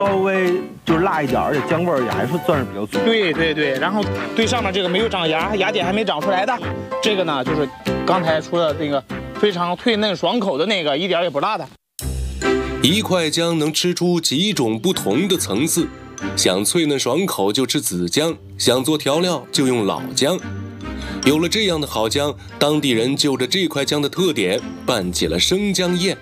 稍微就是辣一点，而且姜味儿也还是算是比较足。 对，然后对上面这个没有长芽，芽点还没长出来的，这个呢就是刚才说的那个非常脆嫩爽口的那个，一点也不辣的。 一块姜能吃出几种不同的层次，想脆嫩爽口就吃紫姜，想做调料就用老姜。有了这样的好姜，当地人就着这块姜的特点办起了生姜宴。